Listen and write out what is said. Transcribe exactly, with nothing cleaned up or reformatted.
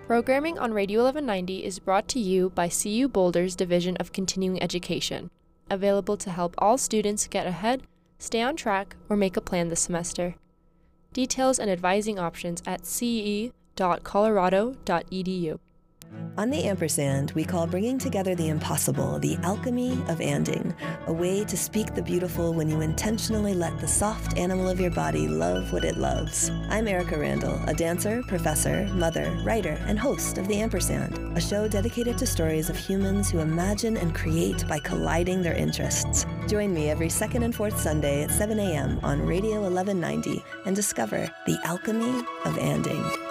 Programming on Radio eleven ninety is brought to you by C U Boulder's Division of Continuing Education, available to help all students get ahead, stay on track, or make a plan this semester. Details and advising options at c e dot colorado dot e d u. On the Ampersand, we call bringing together the impossible the alchemy of anding, a way to speak the beautiful when you intentionally let the soft animal of your body love what it loves. I'm Erica Randall, a dancer, professor, mother, writer, and host of The Ampersand, a show dedicated to stories of humans who imagine and create by colliding their interests. Join me every second and fourth Sunday at seven a.m. on Radio eleven ninety and discover the alchemy of anding.